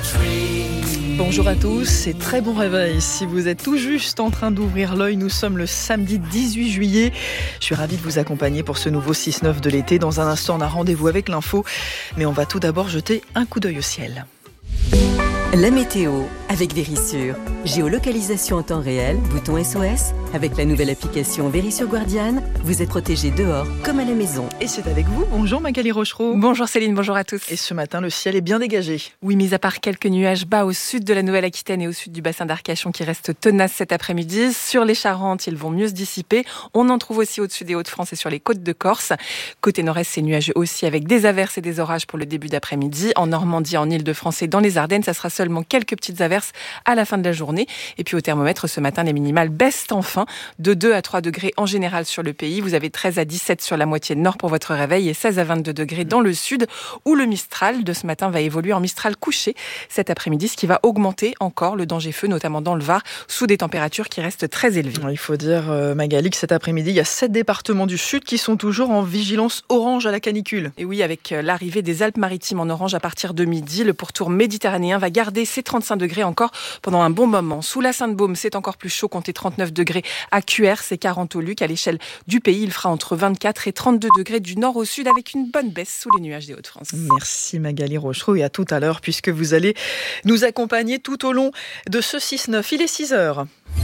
Bonjour à tous et très bon réveil. Si vous êtes tout juste en train d'ouvrir l'œil, nous sommes le samedi 18 juillet. Je suis ravie de vous accompagner pour ce nouveau 6-9 de l'été. Dans un instant, on a rendez-vous avec l'info. Mais on va tout d'abord jeter un coup d'œil au ciel. La météo avec Verisure. Géolocalisation en temps réel, bouton SOS. Avec la nouvelle application Verisure Guardian, vous êtes protégé dehors comme à la maison. Et c'est avec vous. Bonjour Magali Rochereau. Bonjour Céline, bonjour à tous. Et ce matin, le ciel est bien dégagé. Oui, mis à part quelques nuages bas au sud de la Nouvelle-Aquitaine et au sud du bassin d'Arcachon qui restent tenaces cet après-midi. Sur les Charentes, ils vont mieux se dissiper. On en trouve aussi au-dessus des Hauts-de-France et sur les côtes de Corse. Côté nord-est, c'est nuageux aussi avec des averses et des orages pour le début d'après-midi. En Normandie, en Île-de-France et dans les Ardennes, ça sera seulement quelques petites averses à la fin de la journée. Et puis au thermomètre, ce matin, les minimales baissent enfin de 2 à 3 degrés en général sur le pays. Vous avez 13 à 17 sur la moitié nord pour votre réveil et 16 à 22 degrés dans le sud où le Mistral de ce matin va évoluer en Mistral couché cet après-midi, ce qui va augmenter encore le danger feu, notamment dans le Var, sous des températures qui restent très élevées. Il faut dire, Magali, que cet après-midi, il y a 7 départements du sud qui sont toujours en vigilance orange à la canicule. Et oui, avec l'arrivée des Alpes-Maritimes en orange à partir de midi, le pourtour méditerranéen va garder ses 35 degrés encore pendant un bon moment. Sous la Sainte-Baume, c'est encore plus chaud, comptez 39 degrés à Cuers, c'est 40 au Luc. À l'échelle du pays, il fera entre 24 et 32 degrés du nord au sud avec une bonne baisse sous les nuages des Hauts-de-France. Merci Magali Rochereau et à tout à l'heure puisque vous allez nous accompagner tout au long de ce 6-9. Il est 6h.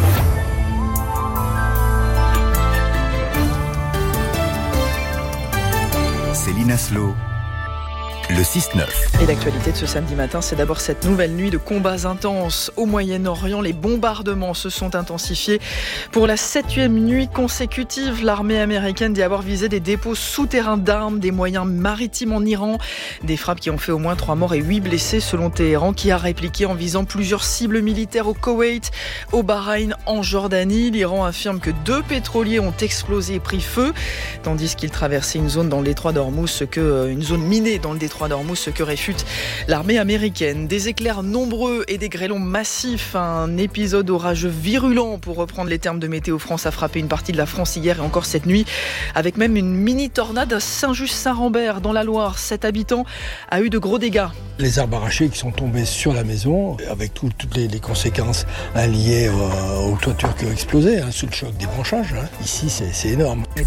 Céline Aslo, le 6-9. Et l'actualité de ce samedi matin, c'est d'abord cette nouvelle nuit de combats intenses au Moyen-Orient. Les bombardements se sont intensifiés. Pour la 7e nuit consécutive, l'armée américaine dit avoir visé des dépôts souterrains d'armes, des moyens maritimes en Iran. Des frappes qui ont fait au moins 3 morts et 8 blessés selon Téhéran, qui a répliqué en visant plusieurs cibles militaires au Koweït, au Bahreïn, en Jordanie. L'Iran affirme que 2 pétroliers ont explosé et pris feu, tandis qu'ils traversaient une zone dans le détroit d'Ormuz, une zone minée dans le détroit d'Ormuz, ce que réfute l'armée américaine. Des éclairs nombreux et des grêlons massifs. Un épisode orageux virulent, pour reprendre les termes de Météo France, a frappé une partie de la France hier et encore cette nuit, avec même une mini-tornade à Saint-Just-Saint-Rambert dans la Loire. 7 habitants a eu de gros dégâts. Les arbres arrachés qui sont tombés sur la maison, avec toutes les conséquences liées aux toitures qui ont explosé, sous le choc des branchages. Ici, c'est énorme. Et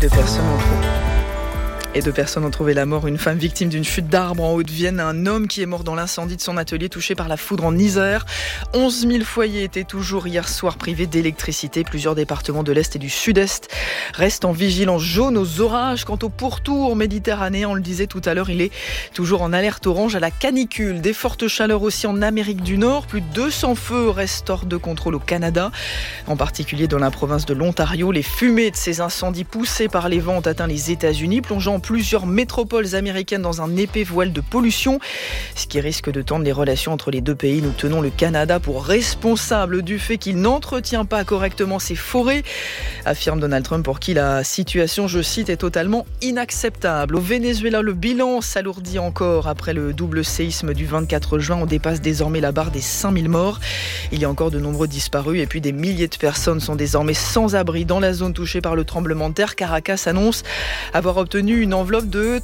2 personnes ont trouvé la mort. Une femme victime d'une chute d'arbre en Haute-Vienne. Un homme qui est mort dans l'incendie de son atelier touché par la foudre en Isère. 11 000 foyers étaient toujours hier soir privés d'électricité. Plusieurs départements de l'Est et du Sud-Est restent en vigilance jaune aux orages. Quant au pourtour méditerranéen, on le disait tout à l'heure, il est toujours en alerte orange à la canicule. Des fortes chaleurs aussi en Amérique du Nord. Plus de 200 feux restent hors de contrôle au Canada, en particulier dans la province de l'Ontario. Les fumées de ces incendies poussés par les vents ont atteint les États-Unis, plongeant plusieurs métropoles américaines dans un épais voile de pollution, ce qui risque de tendre les relations entre les deux pays. Nous tenons le Canada pour responsable du fait qu'il n'entretient pas correctement ses forêts, affirme Donald Trump, pour qui la situation, je cite, est totalement inacceptable. Au Venezuela, le bilan s'alourdit encore après le double séisme du 24 juin. On dépasse désormais la barre des 5000 morts. Il y a encore de nombreux disparus et puis des milliers de personnes sont désormais sans abri dans la zone touchée par le tremblement de terre. Caracas annonce avoir obtenu une enveloppe de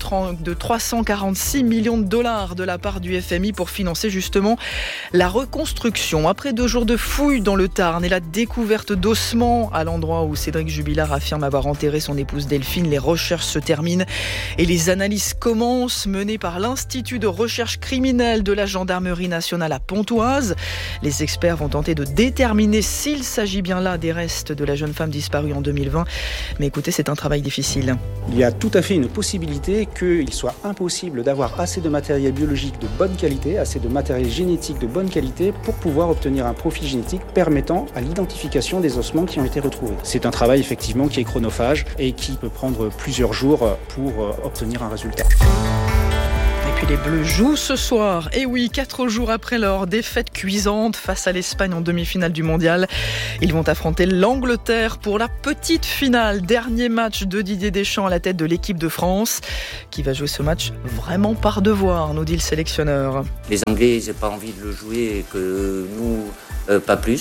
346 millions de dollars de la part du FMI pour financer justement la reconstruction. Après 2 jours de fouilles dans le Tarn et la découverte d'ossements à l'endroit où Cédric Jubilard affirme avoir enterré son épouse Delphine, les recherches se terminent et les analyses commencent, menées par l'Institut de recherche criminelle de la Gendarmerie nationale à Pontoise. Les experts vont tenter de déterminer s'il s'agit bien là des restes de la jeune femme disparue en 2020. Mais écoutez, c'est un travail difficile. Il y a tout à fait une possibilité qu'il soit impossible d'avoir assez de matériel biologique de bonne qualité, assez de matériel génétique de bonne qualité pour pouvoir obtenir un profil génétique permettant à l'identification des ossements qui ont été retrouvés. C'est un travail effectivement qui est chronophage et qui peut prendre plusieurs jours pour obtenir un résultat. Et puis les Bleus jouent ce soir. Et oui, 4 jours après leur défaite cuisante face à l'Espagne en demi-finale du mondial, ils vont affronter l'Angleterre pour la petite finale. Dernier match de Didier Deschamps à la tête de l'équipe de France, qui va jouer ce match vraiment par devoir, nous dit le sélectionneur. Les Anglais, ils n'ont pas envie de le jouer et que nous, pas plus.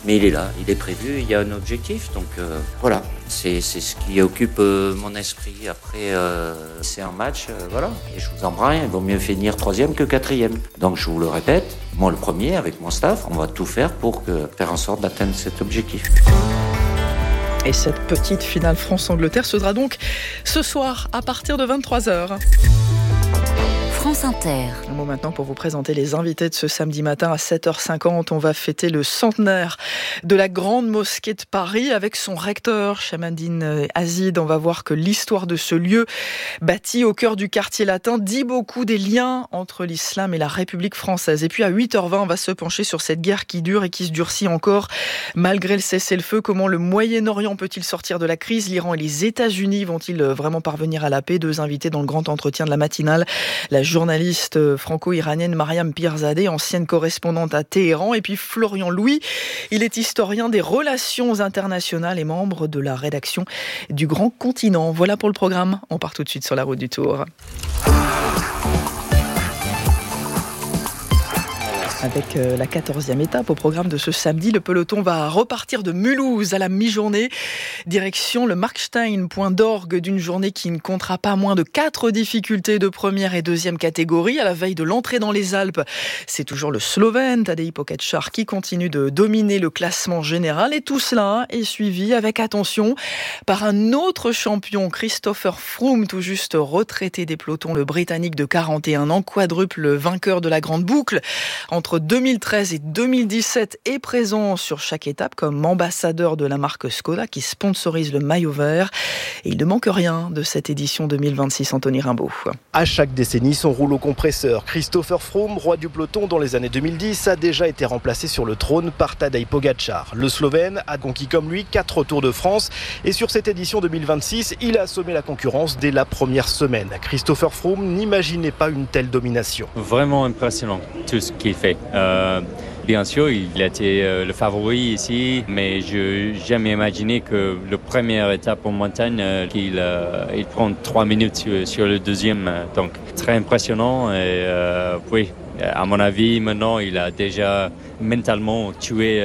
Mais il est là, il est prévu, il y a un objectif. Donc voilà, c'est ce qui occupe mon esprit. Après, c'est un match, voilà. Et je vous embrasse, il vaut mieux finir 3e que 4e. Donc je vous le répète, moi le premier, avec mon staff, on va tout faire pour faire en sorte d'atteindre cet objectif. Et cette petite finale France-Angleterre se sera donc ce soir à partir de 23h. France Inter. Un mot maintenant pour vous présenter les invités de ce samedi matin à 7h50. On va fêter le centenaire de la Grande Mosquée de Paris avec son recteur, Chamaddine Azid. On va voir que l'histoire de ce lieu, bâti au cœur du quartier latin, dit beaucoup des liens entre l'islam et la République française. Et puis à 8h20, on va se pencher sur cette guerre qui dure et qui se durcit encore malgré le cessez-le-feu. Comment le Moyen-Orient peut-il sortir de la crise ? L'Iran et les États-Unis vont-ils vraiment parvenir à la paix ? Deux invités dans le grand entretien de la matinale. La journaliste franco-iranienne Mariam Pirzadeh, ancienne correspondante à Téhéran, et puis Florian Louis. Il est historien des relations internationales et membre de la rédaction du Grand Continent. Voilà pour le programme. On part tout de suite sur la route du Tour. Avec la 14e étape au programme de ce samedi, le peloton va repartir de Mulhouse à la mi-journée. Direction le Markstein, point d'orgue d'une journée qui ne comptera pas moins de 4 difficultés de première et deuxième catégorie. À la veille de l'entrée dans les Alpes, c'est toujours le Slovène Tadej Pogačar qui continue de dominer le classement général. Et tout cela est suivi avec attention par un autre champion, Christopher Froome, tout juste retraité des pelotons, le Britannique de 41 ans, quadruple vainqueur de la Grande Boucle. Entre 2013 et 2017 est présent sur chaque étape comme ambassadeur de la marque Skoda qui sponsorise le maillot vert. Et il ne manque rien de cette édition 2026, Anthony Rimbaud. À chaque décennie, son rouleau compresseur. Christopher Froome, roi du peloton dans les années 2010, a déjà été remplacé sur le trône par Tadej Pogačar. Le Slovène a conquis comme lui 4 Tours de France et sur cette édition 2026, il a assommé la concurrence dès la première semaine. Christopher Froome n'imaginait pas une telle domination. Vraiment impressionnant tout ce qu'il fait. Bien sûr, il était le favori ici, mais je n'ai jamais imaginé que la première étape en montagne, qu'il prend 3 minutes sur le deuxième. Donc, très impressionnant. Et oui, à mon avis, maintenant, il a déjà mentalement tué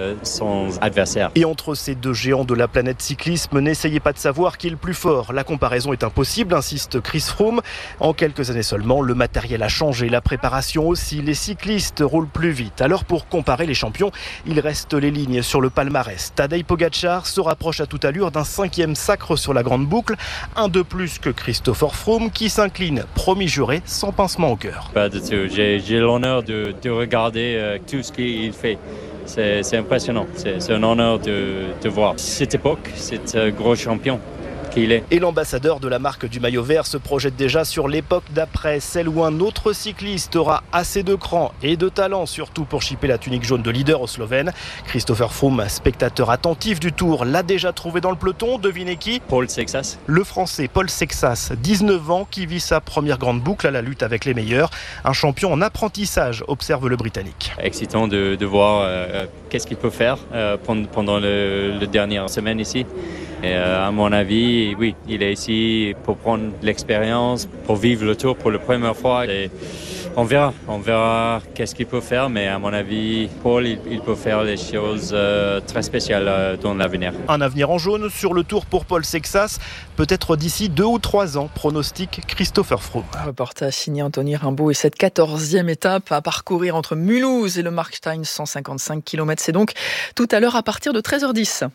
son adversaire. Et entre ces deux géants de la planète cyclisme, n'essayez pas de savoir qui est le plus fort. La comparaison est impossible, insiste Chris Froome. En quelques années seulement, le matériel a changé, la préparation aussi. Les cyclistes roulent plus vite. Alors pour comparer les champions, il reste les lignes sur le palmarès. Tadej Pogačar se rapproche à toute allure d'un 5e sacre sur la Grande Boucle. Un de plus que Christopher Froome qui s'incline, promis juré, sans pincement au cœur. Pas du tout. J'ai l'honneur de regarder tout ce qu'il fait. C'est impressionnant. C'est un honneur de voir cette époque, cet gros champion qu'il est. Et l'ambassadeur de la marque du maillot vert se projette déjà sur l'époque d'après, celle où un autre cycliste aura assez de cran et de talent, surtout pour chipper la tunique jaune de leader au Slovène. Christopher Froome, spectateur attentif du Tour, l'a déjà trouvé dans le peloton. Devinez qui ? Paul Sexas. Le Français Paul Sexas, 19 ans, qui vit sa première grande boucle à la lutte avec les meilleurs. Un champion en apprentissage, observe le Britannique. Excitant de voir qu'est-ce qu'il peut faire pendant la dernière semaine ici. Et à mon avis, oui, il est ici pour prendre l'expérience, pour vivre le Tour pour la première fois. Et on verra qu'est-ce qu'il peut faire, mais à mon avis, Paul, il peut faire des choses très spéciales dans l'avenir. Un avenir en jaune sur le Tour pour Paul Sexas, peut-être d'ici 2 ou 3 ans, pronostique Christopher Froome. Un reportage signé Anthony Rimbaud et cette 14e étape à parcourir entre Mulhouse et le Markstein, 155 km. C'est donc tout à l'heure à partir de 13h10.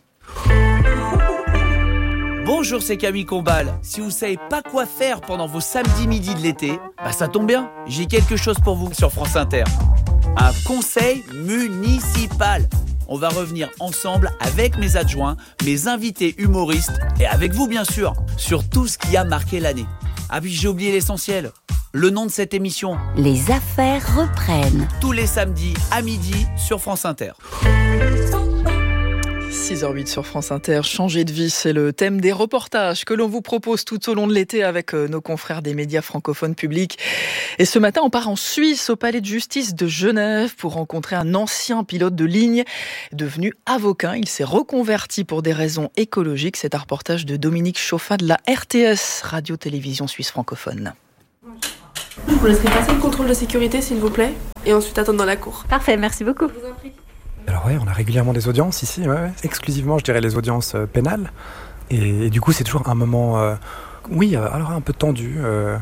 Bonjour, c'est Camille Combal. Si vous savez pas quoi faire pendant vos samedis midi de l'été, ça tombe bien, j'ai quelque chose pour vous sur France Inter. Un conseil municipal. On va revenir ensemble avec mes adjoints, mes invités humoristes et avec vous bien sûr, sur tout ce qui a marqué l'année. Ah puis j'ai oublié l'essentiel, le nom de cette émission. Les affaires reprennent. Tous les samedis à midi sur France Inter. 6h08 sur France Inter, changer de vie, c'est le thème des reportages que l'on vous propose tout au long de l'été avec nos confrères des médias francophones publics. Et ce matin, on part en Suisse, au palais de justice de Genève, pour rencontrer un ancien pilote de ligne devenu avocat. Il s'est reconverti pour des raisons écologiques. C'est un reportage de Dominique Chauffat de la RTS, Radio-Télévision Suisse francophone. Je vous laisserai passer le contrôle de sécurité, s'il vous plaît, et ensuite attendre dans la cour. Parfait, merci beaucoup. Je vous en prie. Alors ouais, on a régulièrement des audiences ici, ouais. Exclusivement, je dirais, les audiences pénales. Et du coup, c'est toujours un moment, alors un peu tendu.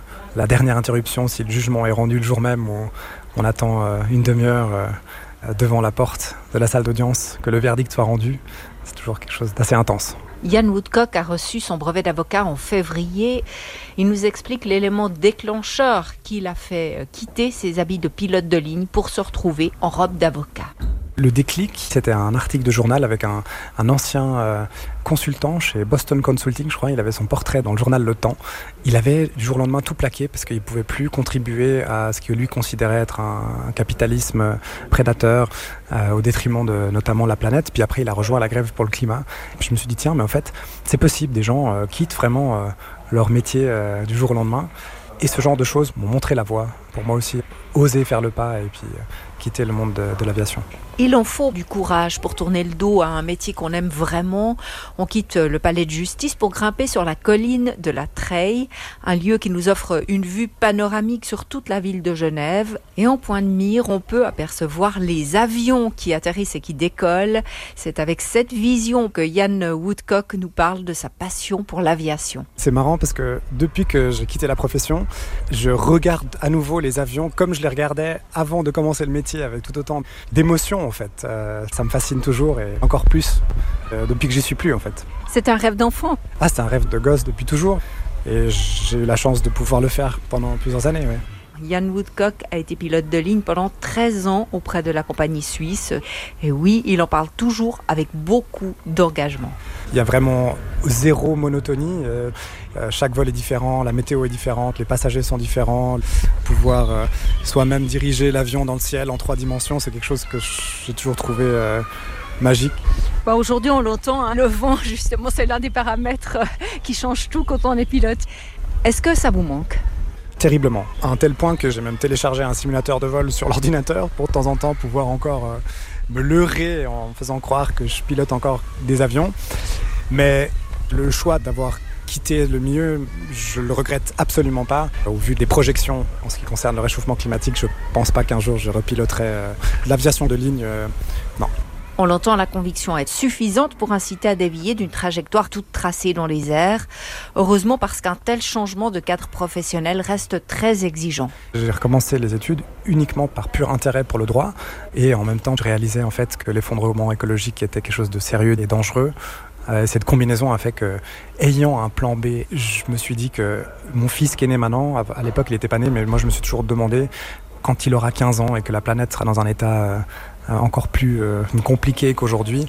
La dernière interruption, si le jugement est rendu le jour même, où on attend une demi-heure devant la porte de la salle d'audience, que le verdict soit rendu, c'est toujours quelque chose d'assez intense. Ian Woodcock a reçu son brevet d'avocat en février. Il nous explique l'élément déclencheur qui l'a fait quitter ses habits de pilote de ligne pour se retrouver en robe d'avocat. Le déclic, c'était un article de journal avec un ancien consultant chez Boston Consulting, je crois. Il avait son portrait dans le journal Le Temps. Il avait du jour au lendemain tout plaqué parce qu'il ne pouvait plus contribuer à ce que lui considérait être un capitalisme prédateur au détriment de notamment la planète. Puis après, il a rejoint la grève pour le climat. Et puis je me suis dit, tiens, mais en fait, c'est possible. Des gens quittent vraiment leur métier du jour au lendemain. Et ce genre de choses m'ont montré la voie pour moi aussi. Oser faire le pas et puis quitter le monde de l'aviation. Il en faut du courage pour tourner le dos à un métier qu'on aime vraiment. On quitte le palais de justice pour grimper sur la colline de la Treille, un lieu qui nous offre une vue panoramique sur toute la ville de Genève. Et en point de mire, on peut apercevoir les avions qui atterrissent et qui décollent. C'est avec cette vision que Ian Woodcock nous parle de sa passion pour l'aviation. C'est marrant parce que depuis que j'ai quitté la profession, je regarde à nouveau les avions comme je les regardais avant de commencer le métier, avec tout autant d'émotion en fait. Ça me fascine toujours et encore plus depuis que j'y suis plus en fait. C'est un rêve d'enfant. C'est un rêve de gosse depuis toujours et j'ai eu la chance de pouvoir le faire pendant plusieurs années. Ouais. Ian Woodcock a été pilote de ligne pendant 13 ans auprès de la compagnie suisse. Et oui, il en parle toujours avec beaucoup d'engagement. Il y a vraiment zéro monotonie. Chaque vol est différent, la météo est différente, les passagers sont différents. Pouvoir soi-même diriger l'avion dans le ciel en 3 dimensions, c'est quelque chose que j'ai toujours trouvé magique. Aujourd'hui, on l'entend, le vent, justement, c'est l'un des paramètres qui change tout quand on est pilote. Est-ce que ça vous manque ? Terriblement, à un tel point que j'ai même téléchargé un simulateur de vol sur l'ordinateur pour de temps en temps pouvoir encore me leurrer en faisant croire que je pilote encore des avions. Mais le choix d'avoir quitté le milieu, je le regrette absolument pas. Au vu des projections en ce qui concerne le réchauffement climatique, je pense pas qu'un jour je repiloterai l'aviation de ligne, non. On l'entend, la conviction est suffisante pour inciter à dévier d'une trajectoire toute tracée dans les airs. Heureusement, parce qu'un tel changement de cadre professionnel reste très exigeant. J'ai recommencé les études uniquement par pur intérêt pour le droit. Et en même temps, je réalisais en fait que l'effondrement écologique était quelque chose de sérieux et dangereux. Cette combinaison a fait que, ayant un plan B, je me suis dit que mon fils qui est né maintenant, à l'époque il n'était pas né, mais moi je me suis toujours demandé, quand il aura 15 ans et que la planète sera dans un état encore plus compliqué qu'aujourd'hui,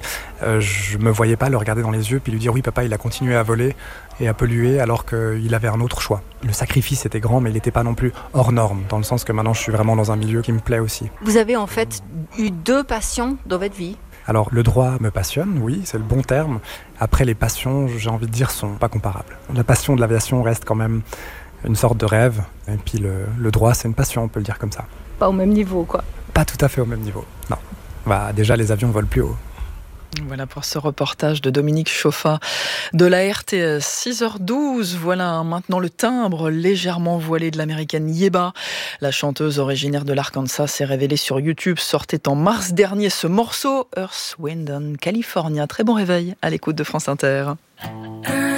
je me voyais pas le regarder dans les yeux puis lui dire oui papa, il a continué à voler et à polluer alors qu'il avait un autre choix. Le sacrifice était grand mais il n'était pas non plus hors norme, dans le sens que maintenant je suis vraiment dans un milieu qui me plaît aussi. Vous avez en fait eu 2 passions dans votre vie. Alors le droit me passionne, oui, c'est le bon terme. Après les passions, j'ai envie de dire, sont pas comparables. La passion de l'aviation reste quand même une sorte de rêve. Et puis le droit, c'est une passion, on peut le dire comme ça. Pas au même niveau, quoi. Pas tout à fait au même niveau, non. Déjà, les avions volent plus haut. Voilà pour ce reportage de Dominique Chauffat de la RTS. 6h12, voilà maintenant le timbre légèrement voilé de l'américaine Yeba. La chanteuse originaire de l'Arkansas s'est révélée sur YouTube, sortait en mars dernier ce morceau Earth, Wind and California. Très bon réveil à l'écoute de France Inter.